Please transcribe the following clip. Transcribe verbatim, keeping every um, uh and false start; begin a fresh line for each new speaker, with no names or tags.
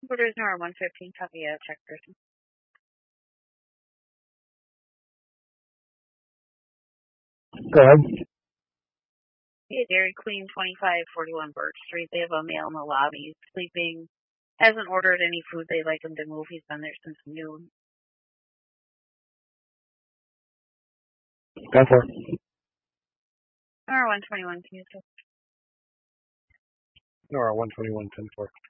Orders Nora one fifteen, copy a check person.
Go ahead.
Hey, Dairy Queen, twenty-five forty-one Birch Street. They have a male in the lobby. He's sleeping. Hasn't ordered any food. They'd like him to move. He's been there since noon.
Go for it.
Nora one twenty-one, can you still?
Nora one twenty-one, ten four.